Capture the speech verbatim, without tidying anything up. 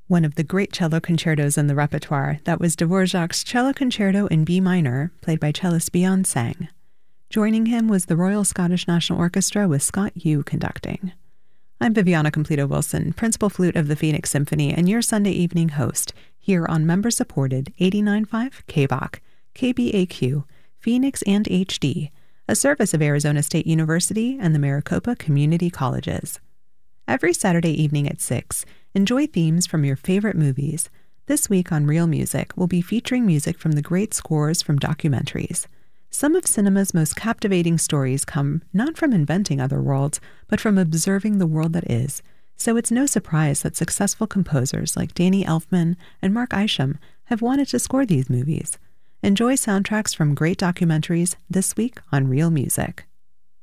One of the great cello concertos in the repertoire, that was Dvorak's Cello Concerto in B minor, played by cellist Bjorn Sang. Joining him was the Royal Scottish National Orchestra with Scott Yu conducting. I'm Viviana Completo-Wilson, principal flute of the Phoenix Symphony and your Sunday evening host, here on member-supported eighty-nine point five K B O C, K B A Q, Phoenix and H D, a service of Arizona State University and the Maricopa Community Colleges. Every Saturday evening at six, enjoy themes from your favorite movies. This week on Real Music, we'll be featuring music from the great scores from documentaries. Some of cinema's most captivating stories come not from inventing other worlds, but from observing the world that is. So it's no surprise that successful composers like Danny Elfman and Mark Isham have wanted to score these movies. Enjoy soundtracks from great documentaries this week on Real Music.